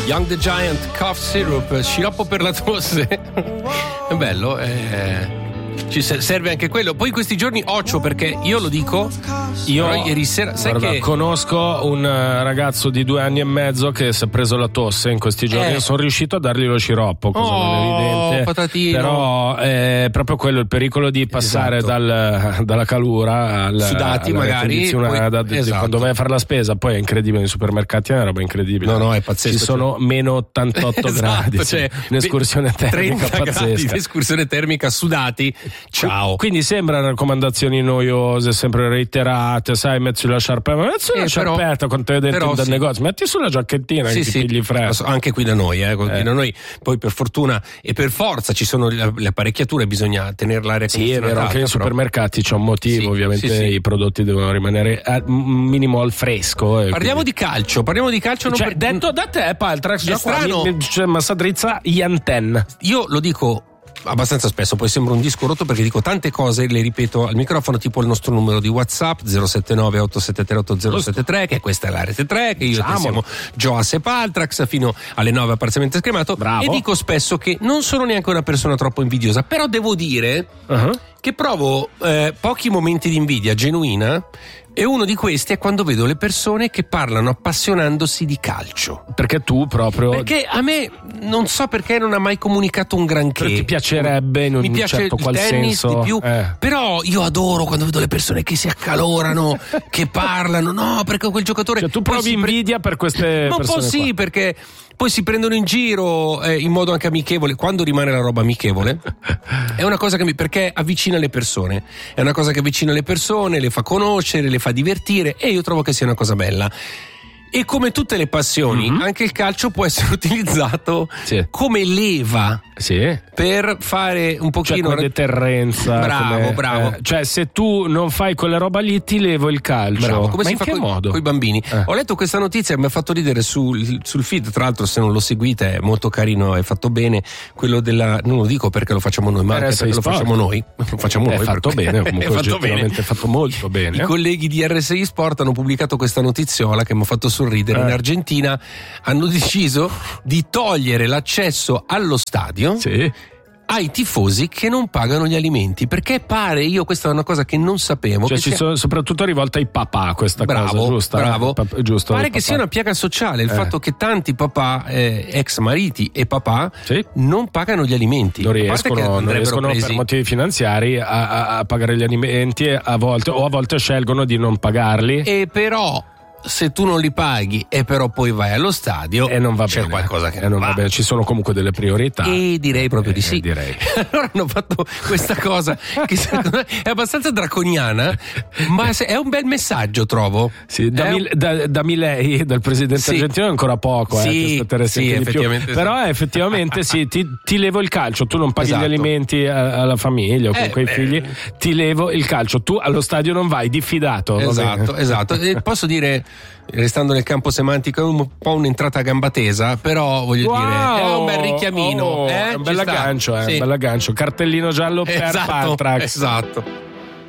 Young the Giant, Cough Syrup, sciroppo per la tosse. È bello, ci serve anche quello. Poi in questi giorni ocio, perché io lo dico, ieri sera, sai, guarda, che conosco un ragazzo di 2 anni e mezzo che si è preso la tosse in questi giorni. Io sono riuscito a dargli lo sciroppo, cosa non evidente, patatino. Però è proprio quello il pericolo di passare dalla calura sudati magari esatto. Quando vai a fare la spesa, poi è incredibile, nei supermercati è una roba incredibile. No, è pazzesco. Ci sono meno 88 gradi, cioè, un'escursione termica 30 pazzesca. gradi di escursione termica sudati. Ciao. Quindi sembrano raccomandazioni noiose, sempre reiterate, sai, metti sulla sciarpetta, sciarpetta quando te dentro dal negozio, metti sulla giacchettina che ti pigli fresco. Anche qui da noi, da noi, poi per fortuna e per forza ci sono le apparecchiature, bisogna tenere l'aria condizionata. Sì, è vero, anche nei supermercati c'è un motivo, ovviamente i prodotti devono rimanere minimo al fresco. Parliamo di calcio. Cioè, detto da te, Paltrax, è strano. Massa drizza Janten. Io lo dico abbastanza spesso, poi sembra un disco rotto perché dico tante cose, le ripeto al microfono, tipo il nostro numero di WhatsApp 079 873 8073, che questa è la rete 3, che io e te siamo Joas e Paltrax fino alle 9 a parzialmente scremato. Bravo. E dico spesso che non sono neanche una persona troppo invidiosa, però devo dire che provo pochi momenti di invidia genuina. E uno di questi è quando vedo le persone che parlano appassionandosi di calcio. Perché tu proprio... Perché a me, non so perché, non ha mai comunicato un granché. Ti piacerebbe in un certo qual tennis senso. Di più. Però io adoro quando vedo le persone che si accalorano, che parlano. No, perché quel giocatore... Cioè tu provi invidia per queste persone. Ma un po' sì, perché poi si prendono in giro in modo anche amichevole. Quando rimane la roba amichevole è una cosa che perché avvicina le persone, è una cosa che avvicina le persone, le fa conoscere, le fa divertire, e io trovo che sia una cosa bella. E come tutte le passioni, anche il calcio può essere utilizzato come leva per fare un pochino, cioè, come deterrenza. Bravo. Cioè, se tu non fai quella roba lì, ti levo il calcio. Bravo, come ma si in fa che modo? Con i bambini. Ho letto questa notizia e mi ha fatto ridere sul feed. Tra l'altro, se non lo seguite, è molto carino, è fatto bene. Quello della, non lo dico perché lo facciamo noi, ma anche perché lo facciamo noi. Lo facciamo noi. È fatto bene, comunque oggettivamente è fatto molto bene. I colleghi di RSI Sport hanno pubblicato questa notiziola che mi ha fatto sorridere. In Argentina hanno deciso di togliere l'accesso allo stadio ai tifosi che non pagano gli alimenti, perché pare, io questa è una cosa che non sapevo, cioè che sono soprattutto rivolta ai papà questa cosa, giusta? Bravo. Giusto, pare che sia una piaga sociale il fatto che tanti papà, ex mariti e papà non pagano gli alimenti, non riescono per motivi finanziari a pagare gli alimenti, a volte scelgono di non pagarli, e però se tu non li paghi e però poi vai allo stadio e non va c'è bene, qualcosa che non va bene, ci sono comunque delle priorità, e direi proprio di sì. Direi. Allora hanno fatto questa cosa che secondo me è abbastanza draconiana, ma è un bel messaggio, trovo. Sì, da Milei, dal presidente argentino, è ancora poco, effettivamente però effettivamente ti levo il calcio, tu non paghi gli alimenti alla famiglia o comunque ai figli, ti levo il calcio, tu allo stadio non vai, diffidato. Esatto. E posso dire, restando nel campo semantico, è un po' un'entrata a gamba tesa, però voglio dire, è un bel richiamino, è un bel aggancio, un bel aggancio, cartellino giallo per Paltrax. Esatto.